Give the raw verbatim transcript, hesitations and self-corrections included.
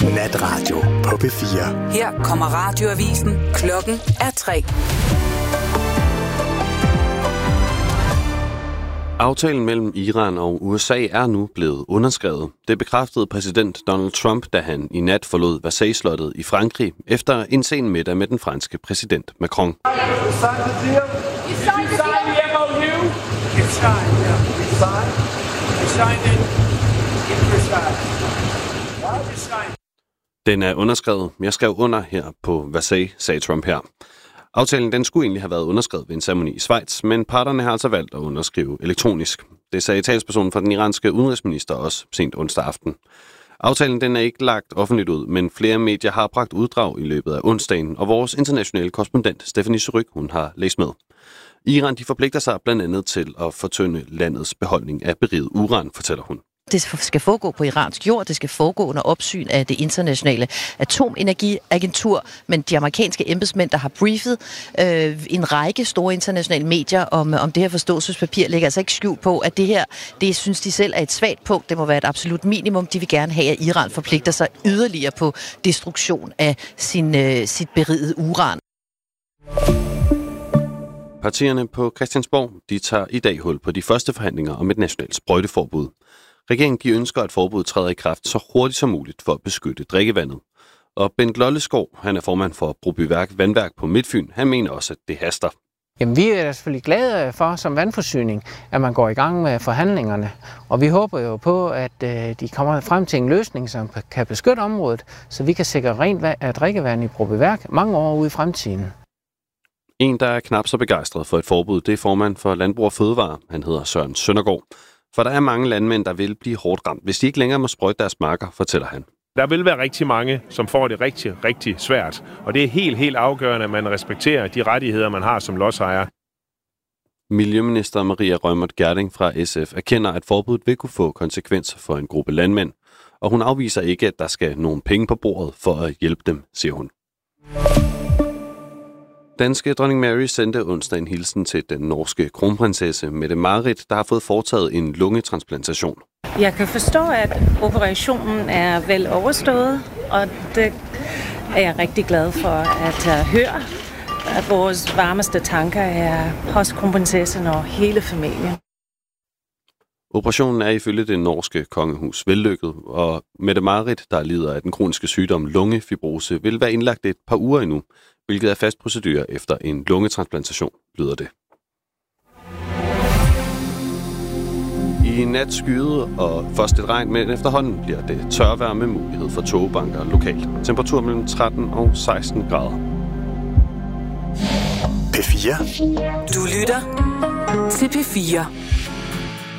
Natradio på P fire. Her kommer radioavisen. Klokken er tre. Aftalen mellem Iran og U S A er nu blevet underskrevet. Det bekræftede præsident Donald Trump, da han i nat forlod Versailles-slottet i Frankrig efter en sen middag med den franske præsident Macron. Den er underskrevet. Jeg skrev under her på Versailles, sagde Trump her. Aftalen den skulle egentlig have været underskrevet ved en ceremoni i Schweiz, men parterne har altså valgt at underskrive elektronisk. Det sagde talspersonen for den iranske udenrigsminister også sent onsdag aften. Aftalen den er ikke lagt offentligt ud, men flere medier har bragt uddrag i løbet af onsdagen, og vores internationale korrespondent Stephanie Suryk, hun har læst med. Iran de forpligter sig blandt andet til at fortynde landets beholdning af beriget uran, fortæller hun. Det skal foregå på iransk jord, det skal foregå under opsyn af det internationale atomenergiagentur, men de amerikanske embedsmænd, der har briefet øh, en række store internationale medier om, om det her forståelsespapir, lægger altså ikke skjult på, at det her, det synes de selv er et svagt punkt. Det må være et absolut minimum. De vil gerne have, at Iran forpligter sig yderligere på destruktion af sin, øh, sit berigede uran. Partierne på Christiansborg, de tager i dag hul på de første forhandlinger om et nationalt sprøjteforbud. Regeringen de ønsker, at forbuddet træder i kraft så hurtigt som muligt for at beskytte drikkevandet. Og Bent Lolleskov, han er formand for Brobyværk Vandværk på Midtfyn, han mener også, at det haster. Jamen, vi er selvfølgelig glade for som vandforsyning, at man går i gang med forhandlingerne. Og vi håber jo på, at øh, de kommer frem til en løsning, som kan beskytte området, så vi kan sikre rent vand, drikkevand i Brobyværk mange år ude i fremtiden. En, der er knap så begejstret for et forbud, det er formand for Landbrug og Fødevare. Han hedder Søren Søndergaard. For der er mange landmænd, der vil blive hårdt ramt, hvis de ikke længere må sprøjte deres marker, fortæller han. Der vil være rigtig mange, som får det rigtig, rigtig svært. Og det er helt, helt afgørende, at man respekterer de rettigheder, man har som lodsejer. Miljøminister Maria Reumert Gjerding fra S F erkender, at forbuddet vil kunne få konsekvenser for en gruppe landmænd. Og hun afviser ikke, at der skal nogle penge på bordet for at hjælpe dem, siger hun. Danske dronning Mary sendte onsdag en hilsen til den norske kronprinsesse Mette-Marit, der har fået foretaget en lungetransplantation. Jeg kan forstå, at operationen er vel overstået, og det er jeg rigtig glad for at høre. At vores varmeste tanker er hos kronprinsessen og hele familien. Operationen er ifølge det norske kongehus vellykket, og Mette-Marit, der lider af den kroniske sygdom lungefibrose, vil være indlagt et par uger endnu, hvilket er fast procedure efter en lungetransplantation, lyder det. I nat skyde og først et regn, men efterhånden bliver det tørvejr med mulighed for tågebanker lokalt. Temperatur mellem tretten og seksten grader. P fire. Du lytter til P fire.